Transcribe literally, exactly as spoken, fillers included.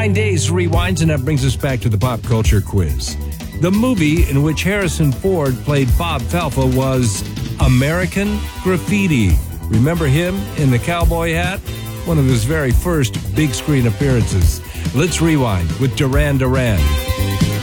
Nine days rewinds, and that brings us back to the pop culture quiz. The movie in which Harrison Ford played Bob Falfa was American Graffiti. Remember him in the cowboy hat? One of his very first big screen appearances. Let's rewind with Duran Duran.